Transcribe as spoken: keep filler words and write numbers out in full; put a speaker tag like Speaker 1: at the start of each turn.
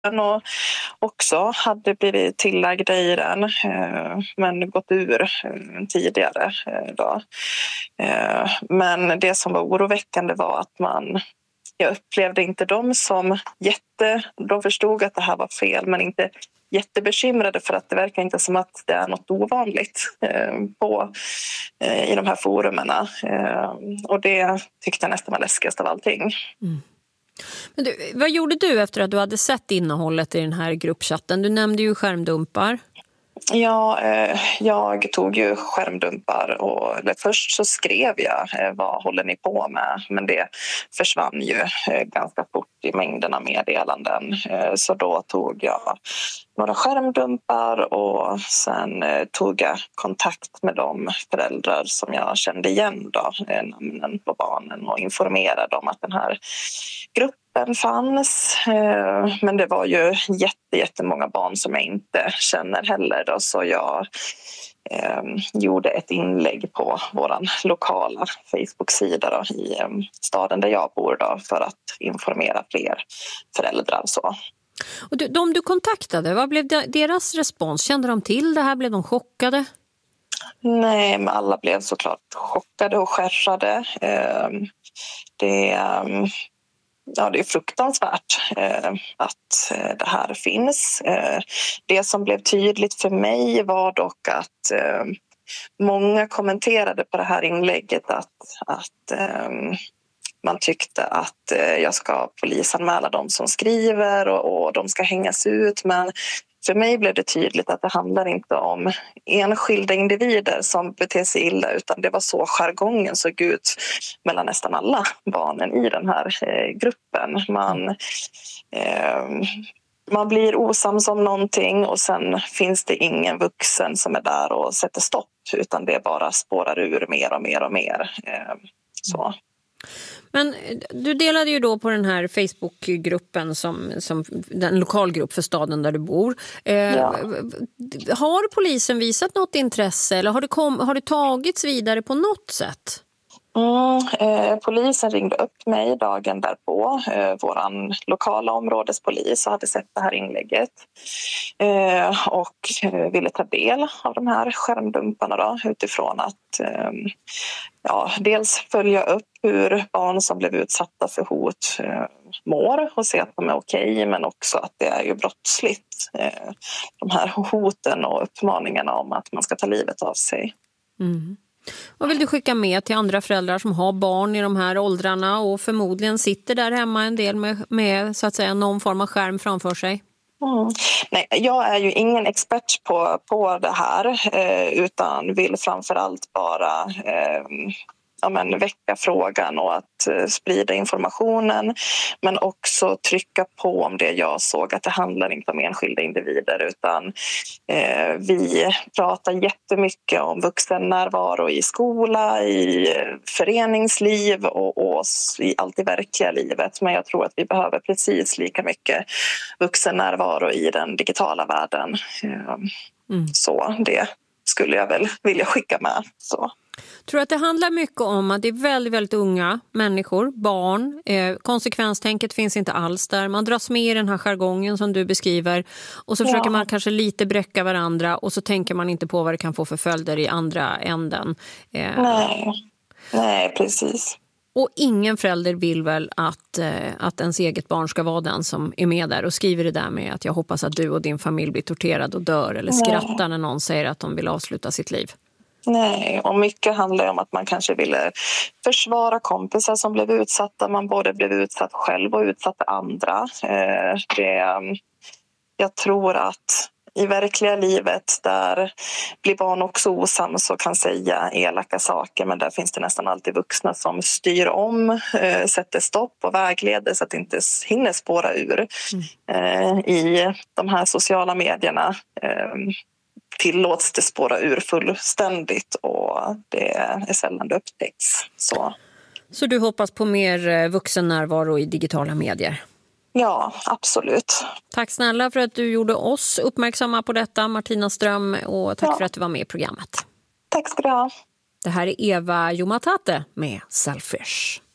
Speaker 1: och också hade blivit tillagda i den men gått ur tidigare då. Men det som var oroväckande var att man, jag upplevde inte dem som jätte, de förstod att det här var fel men inte jättebekymrade, för att det verkar inte som att det är något ovanligt på, i de här forumerna. Och det tyckte jag nästan var läskigast av allting.
Speaker 2: Mm. Men du, vad gjorde du efter att du hade sett innehållet i den här gruppchatten? Du nämnde ju skärmdumpar.
Speaker 1: Ja, eh, jag tog ju skärmdumpar och eller först så skrev jag eh, vad håller ni på med, men det försvann ju eh, ganska fort i mängderna meddelanden. Eh, så då tog jag några skärmdumpar och sen eh, tog jag kontakt med de föräldrar som jag kände igen då, eh, namnen på barnen, och informerade om att den här gruppen fanns, men det var ju jätte, jättemånga barn som jag inte känner heller då, så jag eh, gjorde ett inlägg på våran lokala Facebook-sida då, i eh, staden där jag bor då, för att informera fler föräldrar. Så.
Speaker 2: Och du, de du kontaktade, vad blev deras respons? Kände de till det här? Blev de chockade?
Speaker 1: Nej, men alla blev såklart chockade och skärrade. Eh, det Ja, det är fruktansvärt eh, att eh, det här finns. Eh, det som blev tydligt för mig var dock att eh, många kommenterade på det här inlägget att, att eh, man tyckte att eh, jag ska polisanmäla de som skriver och, och de ska hängas ut. Men för mig blev det tydligt att det handlar inte om enskilda individer som beter sig illa, utan det var så jargongen såg ut mellan nästan alla barnen i den här eh, gruppen. Man, eh, man blir osams om någonting och sen finns det ingen vuxen som är där och sätter stopp, utan det bara spårar ur mer och mer och mer. Eh, så.
Speaker 2: Men du delade ju då på den här Facebookgruppen som, som den lokalgrupp för staden där du bor. Eh,
Speaker 1: ja.
Speaker 2: Har polisen visat något intresse eller har det, kom, har det tagits vidare på något sätt?
Speaker 1: Mm, eh, polisen ringde upp mig dagen därpå. Eh, våran lokala områdespolis hade sett det här inlägget eh, och eh, ville ta del av de här skärmdumparna då, utifrån att eh, ja, dels följa upp hur barn som blev utsatta för hot eh, mår och se att de är okej, men också att det är ju brottsligt, eh, de här hoten och uppmaningarna om att man ska ta livet av sig.
Speaker 2: Mm. Vad vill du skicka med till andra föräldrar som har barn i de här åldrarna och förmodligen sitter där hemma en del med, med så att säga någon form av skärm framför sig?
Speaker 1: Mm. Nej, jag är ju ingen expert på, på det här eh, utan vill framförallt bara eh, ja, men, väcka frågan och att eh, sprida informationen, men också trycka på om det jag såg, att det handlar inte om enskilda individer, utan eh, vi pratar jättemycket om vuxennärvaro i skola, i föreningsliv och, och i allt i verkliga livet, men jag tror att vi behöver precis lika mycket vuxennärvaro i den digitala världen. Eh, mm. Så det skulle jag väl vilja skicka med. Så.
Speaker 2: Tror du att det handlar mycket om att det är väldigt, väldigt unga människor, barn, eh, konsekvenstänket finns inte alls där. Man dras med i den här jargongen som du beskriver och så ja. försöker man kanske lite bräcka varandra och så tänker man inte på vad det kan få för följder i andra änden. Eh,
Speaker 1: Nej. Nej, precis.
Speaker 2: Och ingen förälder vill väl att, eh, att ens eget barn ska vara den som är med där och skriver det där med att jag hoppas att du och din familj blir torterad och dör eller skrattar Nej. När någon säger att de vill avsluta sitt liv.
Speaker 1: Nej, och mycket handlar om att man kanske ville försvara kompisar som blev utsatta. Man både blev utsatt själv och utsatte andra. Eh, det, jag tror att i verkliga livet där blir barn också osams och kan säga elaka saker, men där finns det nästan alltid vuxna som styr om, eh, sätter stopp och vägleder så att det inte hinner spåra ur. Mm. Eh, I de här sociala medierna eh, tillåts det spåra ur fullständigt och det är sällan det upptäcks. Så.
Speaker 2: Så du hoppas på mer vuxennärvaro i digitala medier?
Speaker 1: Ja, absolut.
Speaker 2: Tack snälla för att du gjorde oss uppmärksamma på detta, Martina Ström, och tack ja. för att du var med i programmet.
Speaker 1: Tack ska du ha.
Speaker 2: Det här är Eva Jomatate med Selfish.